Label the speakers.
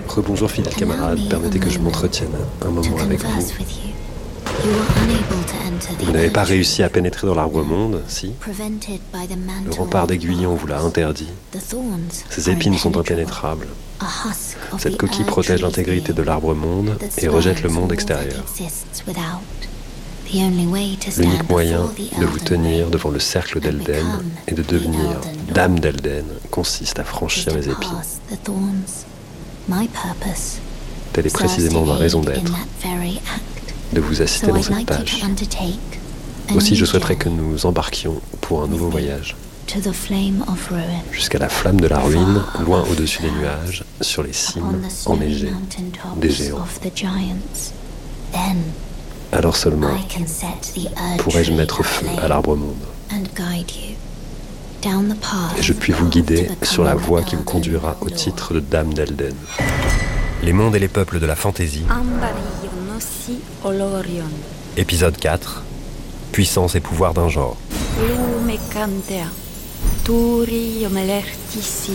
Speaker 1: Rebonjour fidèles camarades, permettez que je m'entretienne un moment avec vous. Vous n'avez pas réussi à pénétrer dans l'arbre-monde, si? Le rempart d'Aiguillon vous l'a interdit. Ces épines sont impénétrables. Cette coquille protège l'intégrité de l'arbre-monde et rejette le monde extérieur. L'unique moyen de vous tenir devant le cercle d'Elden et de devenir Dame d'Elden consiste à franchir les épines. Telle est précisément ma raison d'être, de vous assister dans cette tâche. Aussi, je souhaiterais que nous embarquions pour un nouveau voyage, jusqu'à la flamme de la ruine, loin au-dessus des nuages, sur les cimes enneigées des géants. Alors seulement pourrais-je mettre feu à l'arbre-monde, et je puis vous guider sur la voie qui vous conduira au titre de Dame d'Elden. Les mondes et les peuples de la fantaisie. Épisode 4. Puissance et pouvoir d'un genre.